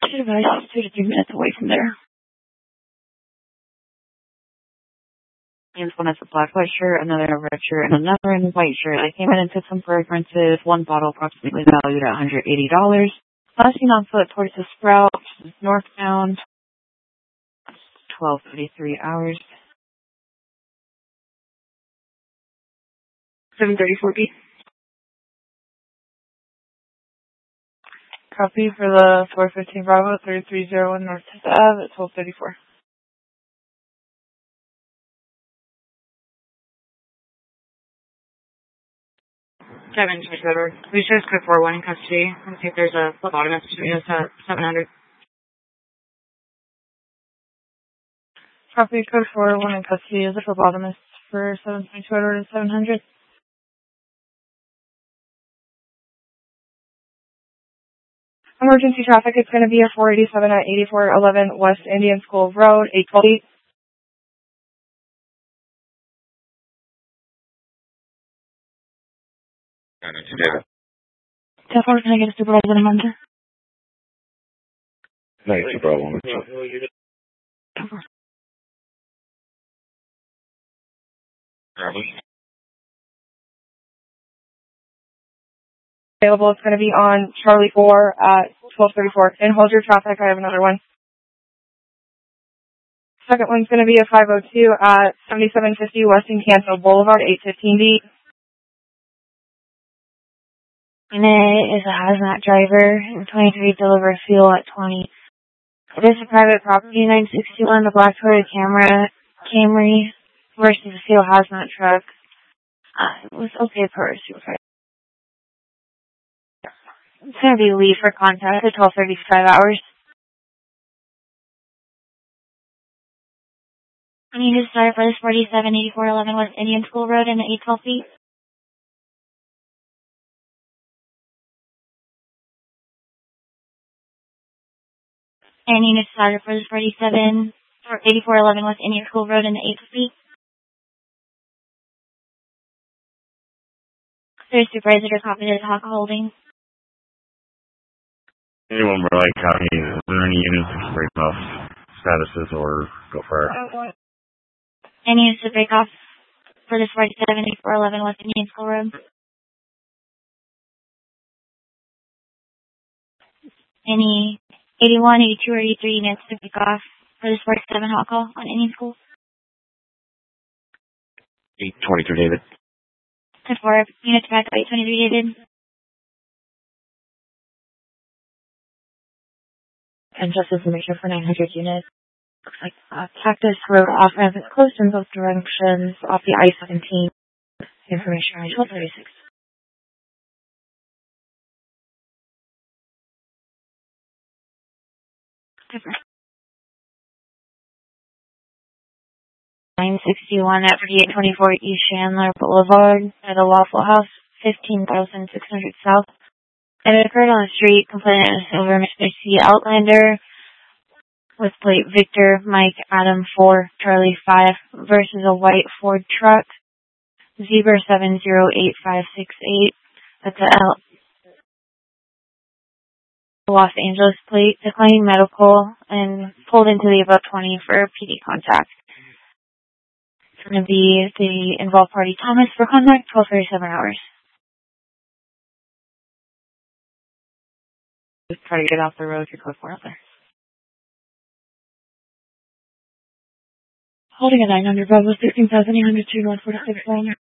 Should advise 2 to 3 minutes away from there. And one has a black white shirt, another in a red shirt, and another in a white shirt. I came in and took some fragrances, one bottle approximately valued at $180. Last seen on foot towards the Sprout, which is northbound, 12:33 hours. 7:34 B. Copy for the 415 Bravo, 3301 North 10th Ave at 12:34. Kevin, we should have 4-1 in custody. I think there's a phlebotomist between us at 700. Copy code 4-1 in custody is a phlebotomist for 7.2 order to 700. Emergency traffic is going to be a 487 at 8411 West Indian School Road, 812. David. 10-4, can I get a supervisor and a manager? Nice, no problem. Available, it's going to be on Charlie 4 at 12:34. And hold your traffic, I have another one. Second one's going to be a 502 at 7750 Weston Canfield Boulevard, 815B. And it is a hazmat driver, 23 delivers fuel at 20. It is a private property, 961, the black Toyota Camry versus a fuel hazmat truck. It was okay per supervisor. It's going to be leave for contact at 12:35 hours. I need to start for this 478411 West Indian School Road in the 812 feet. And you need to start for this 8411 West Indian School Road in the 812 feet. There's supervisor to copy the talk holding. Anyone from Raleigh County, is there any units to break off statuses or go for it? Any units to break off for this 478411 West Indian School Road? Any 81, 82, or 83 units to break off for this 47 hot call on Indian School? 823 David. 10-4, units back up 823 David. And just information for 900 units. Looks like Cactus Road off ramp is closed in both directions off the I-17. Information on 1236. Different. 961 at 3824 East Chandler Boulevard at the Waffle House, 15,600 South. And it occurred on the street, complainant of a silver Mitsubishi Outlander with plate Victor Mike Adam 4 Charlie 5 versus a white Ford truck, Zebra 708568 at the Los Angeles plate, declining medical, and pulled into the above 20 for PD contact. It's going to be the involved party Thomas for contact, 12:37 hours. Just try to get off the road, you're code 4 out there. Holding a 900 Bravo 16,802 North 46 line.